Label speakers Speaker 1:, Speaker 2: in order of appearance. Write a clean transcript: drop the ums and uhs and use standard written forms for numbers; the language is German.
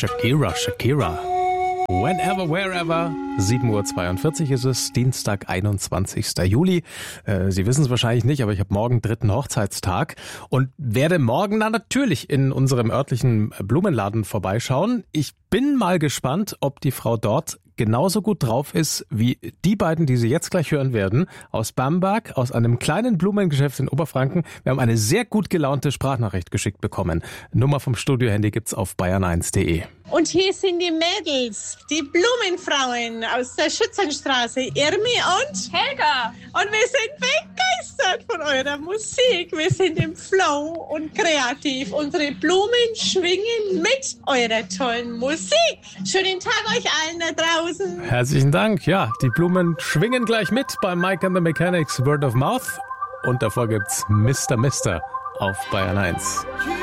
Speaker 1: Shakira. Whenever, wherever. 7:42 Uhr ist es, Dienstag, 21. Juli. Sie wissen es wahrscheinlich nicht, aber ich habe morgen 3. Hochzeitstag und werde morgen dann natürlich in unserem örtlichen Blumenladen vorbeischauen. Ich bin mal gespannt, ob die Frau dort genauso gut drauf ist wie die beiden, die Sie jetzt gleich hören werden, aus Bamberg, aus einem kleinen Blumengeschäft in Oberfranken. Wir haben eine sehr gut gelaunte Sprachnachricht geschickt bekommen. Nummer vom Studiohandy gibt's auf bayern1.de.
Speaker 2: Und hier sind die Mädels, die Blumenfrauen aus der Schützenstraße, Irmi und
Speaker 3: Helga.
Speaker 2: Und wir sind begeistert von eurer Musik. Wir sind im Flow und kreativ. Unsere Blumen schwingen mit eurer tollen Musik. Schönen Tag euch allen da draußen.
Speaker 1: Herzlichen Dank. Ja, die Blumen schwingen gleich mit bei Mike and the Mechanics Word of Mouth. Und davor gibt's Mr. Mister auf Bayern 1.